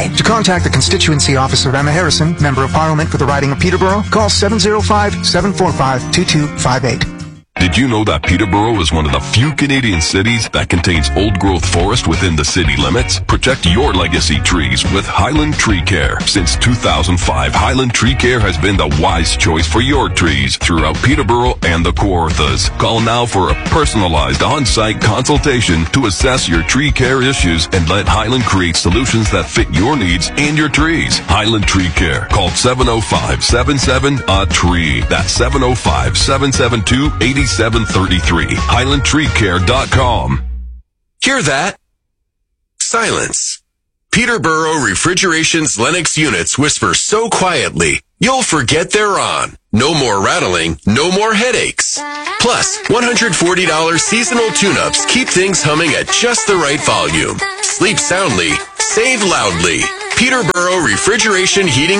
To contact the constituency office of Emma Harrison, Member of Parliament for the riding of Peterborough, call 705-745-2258. Did you know that Peterborough is one of the few Canadian cities that contains old-growth forest within the city limits? Protect your legacy trees with Highland Tree Care. Since 2005, Highland Tree Care has been the wise choice for your trees throughout Peterborough and the Kawarthas. Call now for a personalized on-site consultation to assess your tree care issues and let Highland create solutions that fit your needs and your trees. Highland Tree Care. Call 705-77-A-TREE. That's 705-772-8733. HighlandTreeCare.com. Hear that? Silence. Peterborough Refrigeration's Lennox units whisper so quietly, you'll forget they're on. No more rattling, no more headaches. Plus, $140 seasonal tune-ups keep things humming at just the right volume. Sleep soundly, save loudly. Peterborough Refrigeration Heating